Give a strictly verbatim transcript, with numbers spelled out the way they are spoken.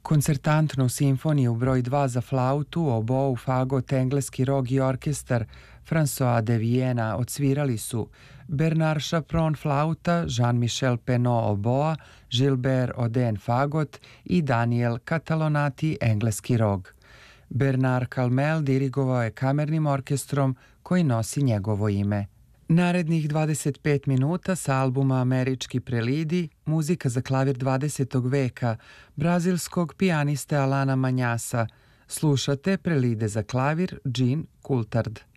Koncertantnu simfoniju broj dva za flautu, obou, fagot, engleski rog i orkestar François de Viena odsvirali su Bernard Chapron flauta, Jean-Michel Penot oboa, Gilbert Oden fagot i Daniel Catalonati engleski rog. Bernard Calmel dirigovao je kamernim orkestrom koji nosi njegovo ime. Narednih dvadeset pet minuta sa albuma Američki prelidi, muzika za klavir dvadesetog veka, brazilskog pijaniste Alana Manjasa. Slušate prelide za klavir Jean Coulthard.